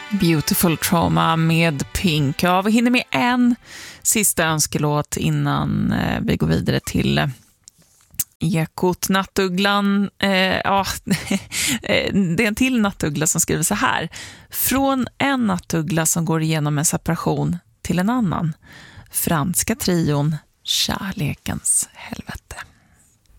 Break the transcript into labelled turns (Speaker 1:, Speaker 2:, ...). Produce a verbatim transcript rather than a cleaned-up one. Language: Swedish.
Speaker 1: Beautiful Trauma med Pink. Ja, vi hinner med en sista önskelåt innan eh, vi går vidare till eh, Ekot. Nattugglan. Eh, ja, det är en till nattuggla som skriver så här. Från en nattuggla som går igenom en separation till en annan. Franska trion Kärlekens helvete.